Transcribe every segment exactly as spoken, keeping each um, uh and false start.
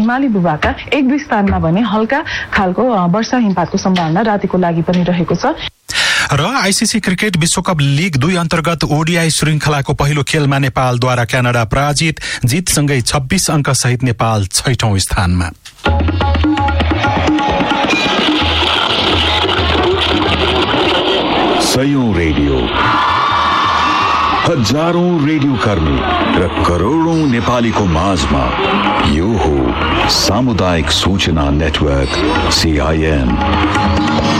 हिमाली भूभागका एक दुई स्थानमा भने हल्का खालको वर्षा हिमपातको सम्भावना रातिको लागि पनि रहेको छ। र आईसीसी क्रिकेट विश्वकप लीग दुई अन्तर्गत ओडीआई श्रृंखलाको पहिलो खेलमा नेपालद्वारा क्यानाडा पराजित, जितसँगै छब्बीस अङ्क सहित नेपाल छैठौं स्थानमा। सयौं रेडियो, हजारौं रेडियो कर्मी र करोडौं नेपालीको माझमा यो हो सामुदायिक सूचना नेटवर्क सीआईएन।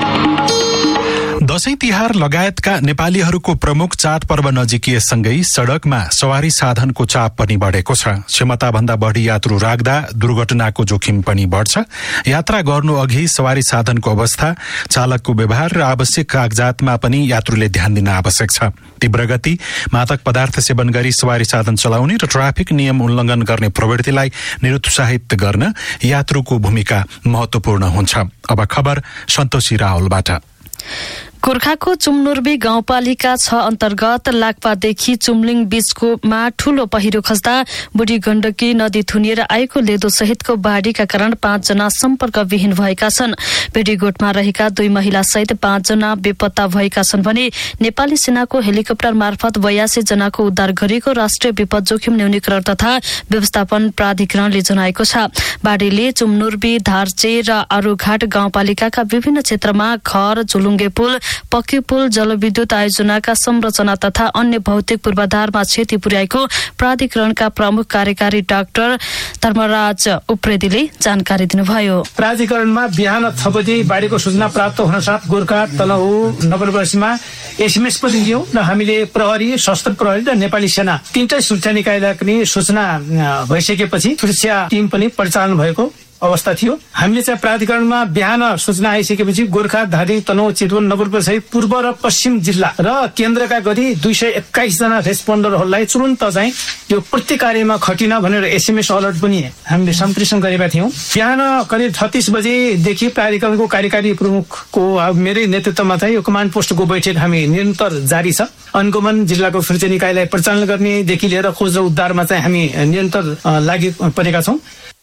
दशैं तिहार लगायतका नेपालीहरूको प्रमुख चाडपर्व नजिकिएसँगै सड़कमा सवारी साधनको चाप पनि बढेको छ। क्षमताभन्दा बढ़ी यात्रु राख्दा दुर्घटनाको जोखिम पनि बढ़छ। यात्रा गर्नु अघि सवारी साधनको अवस्था, चालकको व्यवहार र आवश्यक कागजातमा पनि यात्रुले ध्यान दिन आवश्यक छ। तीव्र गति, मादक पदार्थ सेवन गरी सवारी साधन चलाउने र ट्राफिक नियम उल्लंघन गर्ने प्रवृत्तिलाई निरुत्साहित गर्न यात्रुको भूमिका महत्वपूर्ण हुन्छ। अब खबर सन्तोषी रावलबाट। गोर्खाको चुम्नुर्बी गाउँपालिका छ अन्तर्गत लाक्पादेखि चुम्लिङ बीचकोमा ठूलो पहिरो खस्दा बुढी गण्डकी नदी थुनिएर आएको लेदो सहितको बाढ़ीका कारण पाँचजना सम्पर्कविहीन भएका छन्। भेडीगोठमा रहेका दुई महिला सहित पाँचजना बेपत्ता भएका छन् भने नेपाली सेनाको हेलिकप्टर मार्फत बयासी जनाको उद्धार गरेको राष्ट्रिय विपद जोखिम न्यूनीकरण तथा व्यवस्थापन प्राधिकरणले जनाएको छ। बाढ़ीले चुम्नुर्बी, धार्चे र आरूघाट गाउँपालिकाका विभिन्न क्षेत्रमा घर, झुलुङ्गे पुल, पक्की पुल, जलविद्युत आयोजनाका संरचना तथा अन्य भौतिक पूर्वाधारमा क्षति पुर्याएको प्राधिकरणका प्रमुख कार्यकारी डाक्टर धर्मराज उप्रेतीले जानकारी दिनुभयो। प्राधिकरणमा बिहान छ बजे बाढ़ीको सूचना प्राप्त हुन साथ गोर्खा, तनहु, नवलपरासीमा एसएमएस पनि दियौं र हामीले प्रहरी, सशस्त्र प्रहरी र नेपाली सेना तीनटै सुरक्षा निकायलाई पनि सूचना भइसकेपछि सुरक्षा टिम पनि परिचालन भएको अवस्था थियो। हामीले चाहिँ प्राधिकरणमा बिहान सूचना आइसकेपछि गोर्खा, धादिङ, तनहुँ, चितवन, नवलपरासी सहित पूर्व र पश्चिम जिल्ला र केन्द्रका गरी दुई सय एक्काइस जना रेस्पोन्डरहरूलाई तुरन्त चाहिँ यो प्रत्येक कार्यमा खटिन भनेर एसएमएस अलर्ट पनि हामीले सम्प्रेषण गरेका थियौं। बिहान करिब छत्तीस बजेदेखि प्राधिकरणको कार्यकारी प्रमुखको मेरै नेतृत्वमा चाहिँ यो कमान्ड पोस्टको बैठक हामी निरन्तर जारी छ। अनुगमन, जिल्लाको सुरक्षा निकायलाई परिचालन गर्नेदेखि लिएर खोज र उद्धारमा चाहिँ हामी निरन्तर लागि परेका छौं।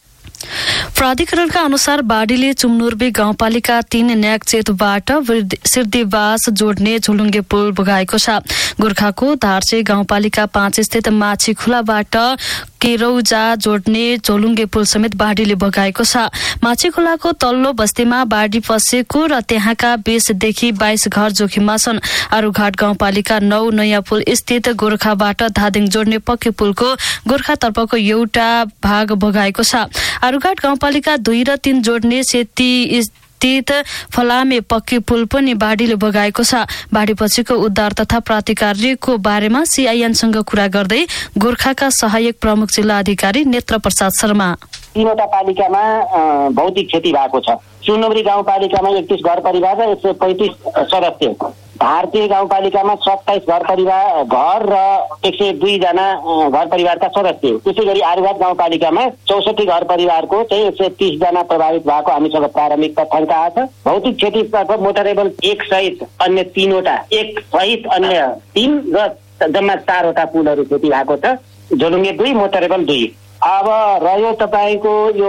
प्राधिकरणका अनुसार बाढ़ीले चुम्नुर्बी गाउँपालिका तीन न्याकचेतबाट सिर्दीवास जोड्ने झुलुङ्गे पुल बगाएको छ। गोर्खाको धार्चे गाउँपालिका पाँच स्थित माछी खोलाबाट केरौजा जोड्ने झोलुङ्गे पुल समेत बाढ़ीले बगाएको छ। माछी खोलाको तल्लो बस्तीमा बाढ़ी पसेको र त्यहाँका बीसदेखि बाइस घर जोखिममा छन्। आरूघाट गाउँपालिका नौ नयाँ पुल स्थित गोर्खाबाट धादिङ जोड्ने पक्की पुलको गोर्खातर्फको एउटा भाग बगाएको छ। आरूघाट गाउँपालिका दुई र तीन जोड्ने सेती स्थित फलामे पक्की पुल पनि बाढ़ीले बगाएको छ। बाढ़ीपछिको उद्धार तथा प्रतिकारको बारेमा सीआईएनसँग कुरा गर्दै गोर्खाका सहायक प्रमुख जिल्ला अधिकारी नेत्र प्रसाद शर्मा, तीनवटा पालिकामा भौतिक क्षति भएको छ। चुम्नुर्बी गाउँपालिकामा एकतीस घर परिवार र एक सय पैंतिस सदस्य, धार्चे गाउँपालिकामा सत्ताइस घर परिवार घर र एक सय दुई जना घर परिवारका सदस्य, त्यसै गरी आरूघाट गाउँपालिकामा चौसठी घर परिवारको चाहिँ एक सय तीस जना प्रभावित भएको हामीसँग प्रारम्भिक तथ्याङ्क आएको छ। भौतिक क्षतितर्फ मोटरेबल एक सहित अन्य तीनवटा, एक सहित अन्य तीन र जम्मा चारवटा पुलहरू क्षति भएको छ। झोलुङ्गे दुई, मोटरेबल दुई। अब रह्यो तपाईँको यो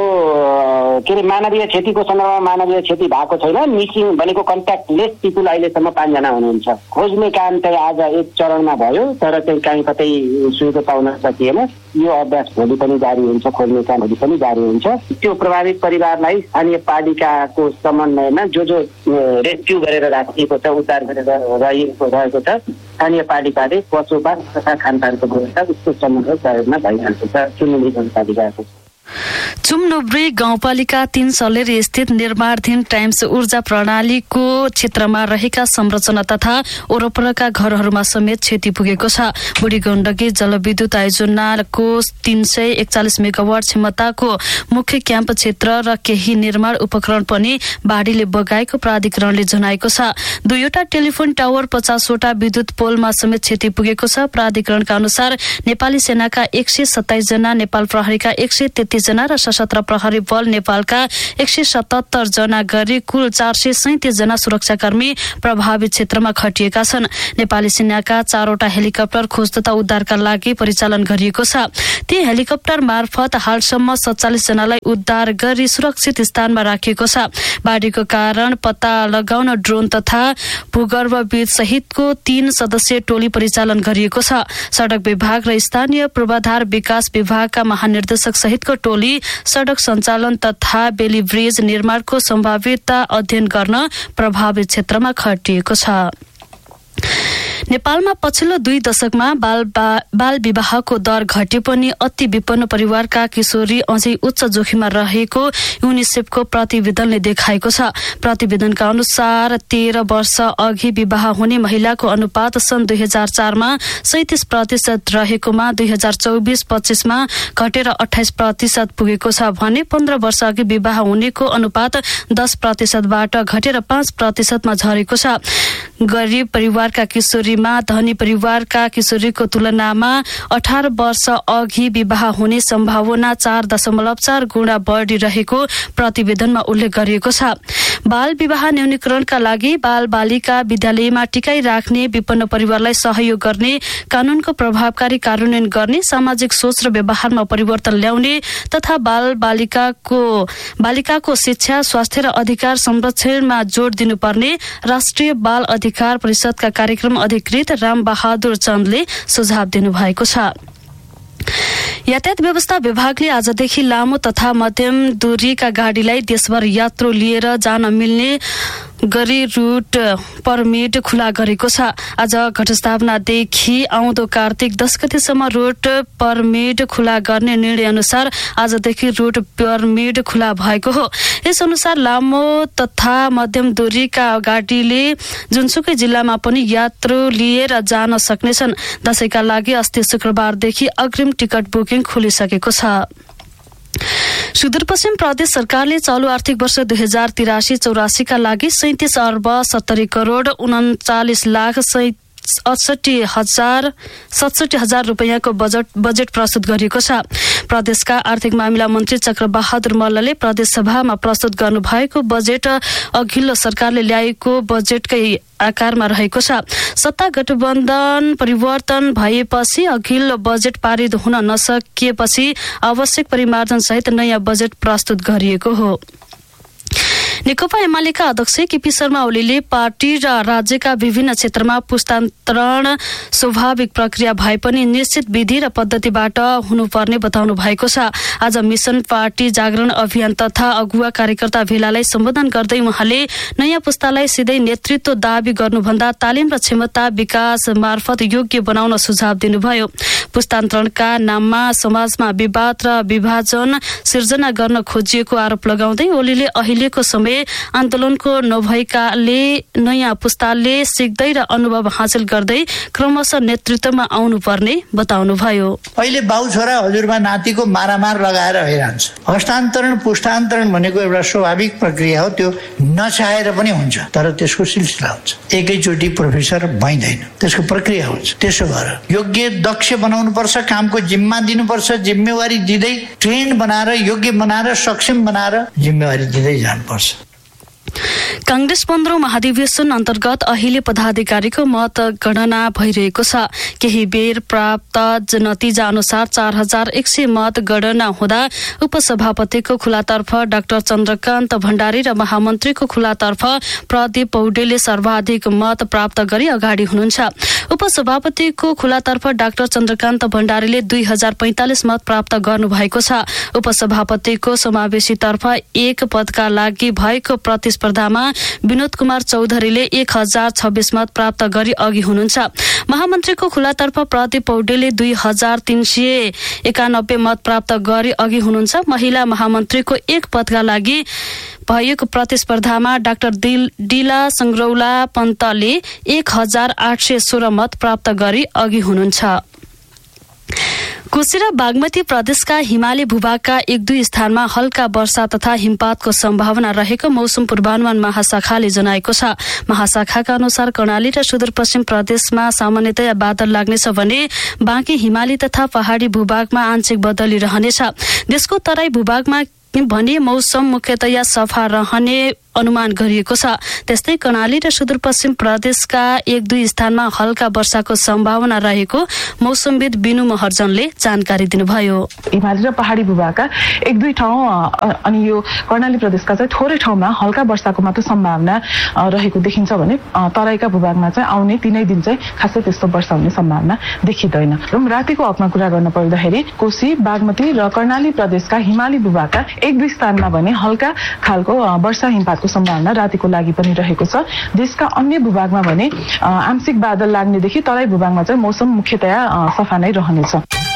के अरे मानवीय क्षतिको सन्दर्भमा मानवीय क्षति भएको छैन। मिसिङ भनेको कन्ट्याक्टलेस पिपुल अहिलेसम्म पाँचजना हुनुहुन्छ। खोज्ने काम चाहिँ आज एक चरणमा भयो तर चाहिँ कहीँ कतै सुविधा पाउन सकिएन। यो अभ्यास भोलि पनि जारी हुन्छ, खोज्ने काम भोलि पनि जारी हुन्छ। त्यो प्रभावित परिवारलाई स्थानीय पालिकाको समन्वयमा जो जो रेस्क्यु गरेर राखिएको छ, उद्धार गरेर रहेको रहेको छ, स्थानीय पालिकाले बसोबास तथा खानपानको व्यवस्था उसको समन्वय सहयोगमा भइरहेको छ। चुम्नुर्बी गाउँपालिकाको चुम्नुर्बी गाउँपालिका तीन सलेरी स्थित निर्माणाधीन टाइम्स ऊर्जा प्रणालीको क्षेत्रमा रहेका संरचना तथा वरपरका घरहरूमा समेत क्षति पुगेको छ। बुढी गण्डकी जलविद्युत आयोजनाको तीन सय एकचालिस मेगावाट क्षमताको मुख्य क्याम्प क्षेत्र र केही निर्माण उपकरण पनि बाढ़ीले बगाएको प्राधिकरणले जनाएको छ। दुईवटा टेलिफोन टावर, पचासवटा विद्युत पोलमा समेत क्षति पुगेको छ। प्राधिकरणका अनुसार नेपाली सेनाका एक सय सत्ताइस जना, नेपाल प्रहरीका एक सय तेत्तीस जना र सत्र प्रहरी बल नेपालका एक सय सतहत्तर जना गरी कुल चार सय सैतिस जना सुरक्षाकर्मी प्रभावित क्षेत्रमा खटिएका छन्। नेपाली सेनाका चारवटा हेलिकप्टर खोज तथा उद्धारका लागि परिचालन गरिएको छ। ती हेलिकप्टर मार्फत हालसम्म सत्तालिस जनालाई उद्धार गरी सुरक्षित स्थानमा राखिएको छ। बाढीको कारण पत्ता लगाउन ड्रोन तथा भूगर्भविद सहितको तीन सदस्यीय टोली परिचालन गरिएको छ। सडक विभाग र स्थानीय पूर्वाधार विकास विभागका महानिर्देशक सहितको टोली सडक सञ्चालन तथा बेली ब्रिज निर्माणको सम्भाव्यता अध्ययन गर्न प्रभावित क्षेत्रमा खटिएको छ। नेपालमा पछिल्लो दुई दशकमा बाल बाल विवाहको दर घटे पनि अति विपन्न परिवारका किशोरी अझै उच्च जोखिममा रहेको युनिसेफको प्रतिवेदनले देखाएको छ। प्रतिवेदनका अनुसार तेह्र वर्ष अघि विवाह हुने महिलाको अनुपात सन् दुई हजार चारमा सैतिस प्रतिशत रहेकोमा दुई हजार चौबिस पच्चिसमा घटेर अठाइस प्रतिशत पुगेको छ भने पन्ध्र वर्ष अघि विवाह हुनेको अनुपात दस प्रतिशतबाट घटेर पाँच प्रतिशतमा झरेको छ। गरिब परिवारका किशोरीमा धनी परिवारका किशोरीको तुलनामा अठार वर्ष अघि विवाह हुने सम्भावना चार दशमलव चार गुणा बढी रहेको प्रतिवेदनमा उल्लेख गरिएको छ। बाल विवाह न्यूनीकरणका लागि बाल बालिका विद्यालयमा टिकाइ राख्ने, विपन्न परिवारलाई सहयोग गर्ने, कानूनको प्रभावकारी कार्यान्वयन गर्ने, सामाजिक सोच र व्यवहारमा परिवर्तन ल्याउने तथा बाल बालिकाको बालिकाको शिक्षा, स्वास्थ्य र अधिकार संरक्षणमा जोड दिनुपर्ने राष्ट्रिय बाल अधिकार परिषदका कार्यक्रम अधिकृत राम बहादुर चन्दले सुझाव दिनुभएको छ। यातायात व्यवस्था विभागले आजदेखि लामो तथा मध्यम दूरीका गाडीलाई देशभर यात्रु लिएर जान मिल्ने गरी रूट परमिट खुला गरेको छ। आज घटस्थापनादेखि आउँदो कार्तिक दस गतेसम्म रूट परमिट खुला गर्ने निर्णय अनुसार आजदेखि रूट परमिट खुला भएको हो। यस अनुसार लामो तथा मध्यम दूरीका गाडीले जुनसुकै जिल्लामा पनि यात्रु लिएर जान सक्नेछन्। दशैंका लागि अस्ति शुक्रबारदेखि अग्रिम टिकट बुकिङ खुलिसकेको छ। सुदूरपश्चिम प्रदेश सरकारले चालू आर्थिक वर्ष दुई हजार तिरासी चौरासीका लागि सैतिस अर्ब सत्तरी करोड़ उन्चालिस लाख अडसठी हजार सतसठी हजार रुपियाँको बजेट बजेट प्रस्तुत गरिएको छ। प्रदेशका आर्थिक मामिला मन्त्री चक्रबहादुर मल्लले प्रदेश सभामा प्रस्तुत गर्नुभएको बजेट अघिल्लो सरकारले ल्याएको बजेटकै आकारमा रहेको छ। सत्ता गठबन्धन परिवर्तन भएपछि अघिल्लो बजेट पारित हुन नसकिएपछि आवश्यक परिमार्जन सहित नयाँ बजेट प्रस्तुत गरिएको हो। नेकपा एमालेका अध्यक्ष केपी शर्मा ओलीले पार्टी र राज्यका विभिन्न क्षेत्रमा पुस्तान्तरण स्वाभाविक प्रक्रिया भए पनि निश्चित विधि र पद्धतिबाट हुनुपर्ने बताउनु भएको छ। आज मिशन पार्टी जागरण अभियान तथा अगुवा कार्यकर्ता भेलालाई सम्बोधन गर्दै उहाँले नयाँ पुस्तालाई सिधै नेतृत्व दावी गर्नुभन्दा तालिम र क्षमता विकास मार्फत योग्य बनाउन सुझाव दिनुभयो। पुस्तान्तरणका नाममा समाजमा विवाद र विभाजन सिर्जना गर्न खोजिएको आरोप लगाउँदै ओलीले अहिलेको समय आन्दोलनको नभएकाले नयाँ पुस्ताले सिक्दै र अनुभव हासिल गर्दै क्रमशः नेतृत्वमा आउनुपर्ने बताउनुभयो। अहिले बाउ छोरा हजुरबा नातिको मारामार लगाएर भइरहन्छ। हस्तान्तरण पुस्तान्तरण भनेको एउटा स्वाभाविक प्रक्रिया हो, त्यो नचाहेर पनि हुन्छ, तर त्यसको सिलसिला हुन्छ। एकैचोटि प्रोफेसर भइँदैन, त्यसको प्रक्रिया हुन्छ। त्यसो भएर योग्य दक्ष बनाउनु पर्छ, कामको जिम्मा दिनुपर्छ, जिम्मेवारी दिँदै ट्रेन बनाएर योग्य बनाएर सक्षम बनाएर जिम्मेवारी दिँदै जानुपर्छ। कांग्रेस पन्ध्रौं महाधिवेशन अन्तर्गत अहिले पदाधिकारीको मतगणना भइरहेको छ। केही बेर प्राप्त नतिजा अनुसार चार हजार एक सय मत गणना हुँदा उपसभापतिको खुलातर्फ डाक्टर चन्द्रकान्त भण्डारी र महामन्त्रीको खुलातर्फ प्रदीप पौडेलले सर्वाधिक मत प्राप्त गरी अगाडि हुनुहुन्छ। उपसभापतिको खुलातर्फ डाक्टर चन्द्रकान्त भण्डारीले दुई हजार पैंतालिस मत प्राप्त गर्नुभएको छ। उपसभापतिको समावेशीतर्फ एक पदका लागि भएको प्रतिस्पर्धामा विनोद कुमार चौधरीले एक हजार छब्बीस मत प्राप्त गरी अघि हुनुहुन्छ। महामन्त्रीको खुलातर्फ प्रदीप पौडेलले दुई हजार तीन सय एकानब्बे मत प्राप्त गरी अघि हुनुहुन्छ। महिला महामन्त्रीको एक पदका लागि भएको प्रतिस्पर्धामा डाक्टर डिला संग्रौला पन्तले एक हजार आठ सय सोह्र मत प्राप्त गरी अघि हुनुहुन्छ। कोशी र बागमती प्रदेशका हिमाली भूभागका एक दुई स्थानमा हल्का वर्षा तथा हिमपातको सम्भावना रहेको मौसम पूर्वानुमान महाशाखाले जनाएको छ। महाशाखाका अनुसार कर्णाली र सुदूरपश्चिम प्रदेशमा सामान्यतया बादल लाग्नेछ भने बाँकी हिमाली तथा पहाडी भूभागमा आंशिक बदली रहनेछ। देशको तराई भूभागमा भने मौसम मुख्यतया सफा रहने अनुमान गरिएको छ। त्यस्तै कर्णाली र सुदूरपश्चिम प्रदेशका एक दुई स्थानमा हल्का वर्षाको सम्भावना रहेको मौसमविद बिनु महर्जनले जानकारी दिनुभयो। हिमाली र पहाडी भूभागका एक दुई ठाउँ अनि यो कर्णाली प्रदेशका चाहिँ थोरै ठाउँमा हल्का वर्षाको मात्र सम्भावना रहेको देखिन्छ भने तराईका भूभागमा चाहिँ आउने तीनै दिन चाहिँ खासै त्यस्तो वर्षा हुने सम्भावना देखिँदैन। र रातिको हकमा कुरा गर्न पर्दाखेरि कोशी, बागमती र कर्णाली प्रदेशका हिमाली भूभागका एक दुई स्थानमा भने हल्का खालको वर्षा हिमपातको सम्भावना रातिको लागि पनि रहेको छ। देशका अन्य भूभागमा भने आंशिक बादल लाग्नेदेखि तराई भूभागमा चाहिँ मौसम मुख्यतया सफा नै रहनेछ।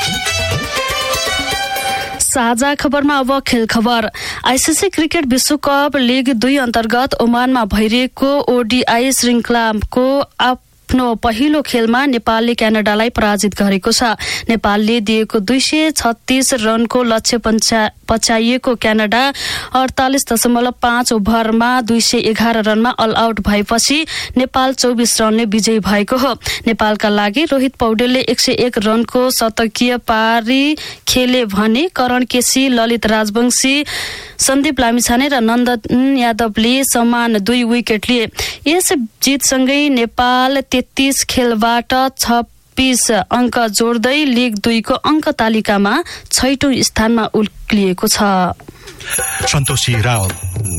साझा खबरमा अब खेल खबर। आइसिसी क्रिकेट विश्वकप लिग दुई अन्तर्गत ओमानमा भइरहेको ओडिआई श्रृङ्खलाको आफ्नो पहिलो खेलमा नेपालले क्यानाडालाई पराजित गरेको छ। नेपालले दिएको दुई सय छत्तीस रनको लक्ष्य पछ्याइएको क्यानाडा अडतालिस दशमलव पाँच ओभरमा दुई सय एघार रनमा अल आउट भएपछि नेपाल चौबिस रनले विजयी भएको हो। नेपालका लागि रोहित पौडेलले एक सय एक रनको शतकीय पारी खेले भने करण केसी, ललित राजवंशी, सन्दीप लामिछाने र नन्दन यादवले समान दुई विकेट लिए। यस जितसँगै नेपाल तेत्तीस खेलबाट छब्बीस अङ्क जोड्दै लिग दुईको अङ्क तालिकामा छैटौं स्थानमा उक्लिएको छ। सन्तोषी रावल।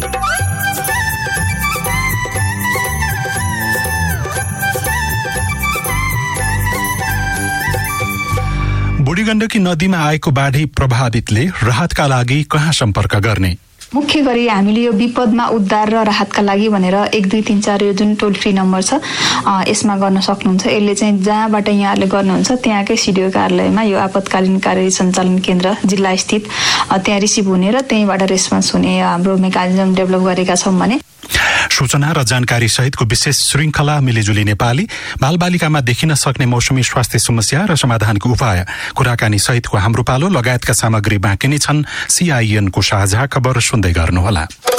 बुढी गण्डकी नदीमा आएको बाढी प्रभावितले राहतका लागि कहाँ सम्पर्क गर्ने? मुख्य गरी हामीले यो विपदमा उद्धार र राहतका लागि भनेर एक दुई तीन चार यो जुन टोल फ्री नम्बर छ यसमा गर्न सक्नुहुन्छ। यसले चाहिँ जहाँबाट यहाँले गर्नुहुन्छ त्यहाँकै सिडिओ कार्यालयमा यो आपतकालीन कार्य सञ्चालन केन्द्र जिल्ला स्थित त्यहाँ रिसिभ हुने र त्यहीँबाट रेस्पोन्स हुने हाम्रो मेकानिजम डेभलप गरेका छौँ भने सूचना र जानकारी सहितको विशेष श्रृङ्खला मिलिजुली नेपाली बालबालिकामा देखिन सक्ने मौसमी स्वास्थ्य समस्या र समाधानको उपाय कुराकानी सहितको हाम्रो पालो लगायतका सामग्री बाँकी नै छन्। सीआईएनको साझा खबर सुन्दै गर्नुहोला।